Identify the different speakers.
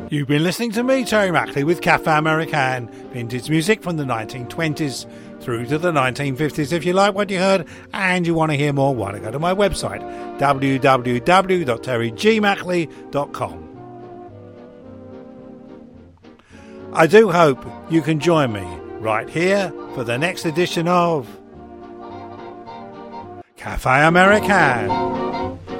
Speaker 1: You've been listening to me, Terry Mackley, with Cafe American, vintage music from the 1920s through to the 1950s. If you like what you heard and you want to hear more, why don't go to my website, www.terrygmackley.com. I do hope you can join me right here for the next edition of Cafe American.